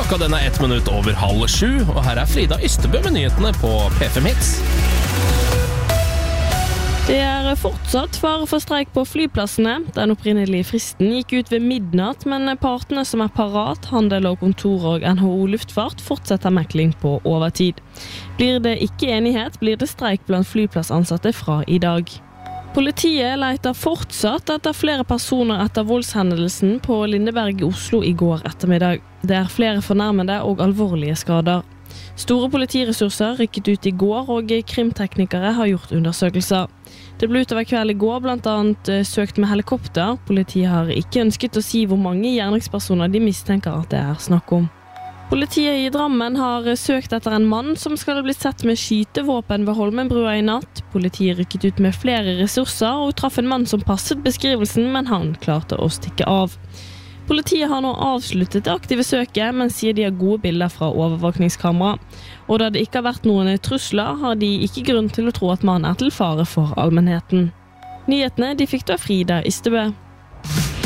Klokka den 1 minutt over 6:30, og her Frida Ystebø med nyhetene på P5 Hits. Det fortsatt fare for streik på flyplassene. Den opprinnelige fristen gikk ut ved midnatt, men partene som parat, Handel og Kontor og NHO Luftfart, fortsetter mekling på overtid. Blir det ikke enighet, blir det streik blant flyplassansatte fra i dag. Politiet leter fortsatt etter flere personer etter voldshendelsen på Lindeberg i Oslo i går ettermiddag. Det flere fornærmede og alvorlige skader. Store politiressurser rykket ut i går, og krimteknikere har gjort undersøkelser. Det ble utover kveld i går blant annet søkt med helikopter. Politiet har ikke ønsket å si hvor mange gjerningspersoner de mistenker at det snakk om. Politiet i Drammen har søkt etter en mann som skal ha blitt sett med skytevåpen ved Holmenbrua i natt. Politiet rykket ut med flere ressurser og traff en mann som passet beskrivelsen, men han klarte å stikke av. Politiet har nå avsluttet det aktive søket, men sier de har gode bilder fra overvåkningskamera. Og da det ikke har vært noen trusler, har de ikke grunn til å tro at mannen til fare for allmennheten. Nyhetene de fikk da Frida Ystebø.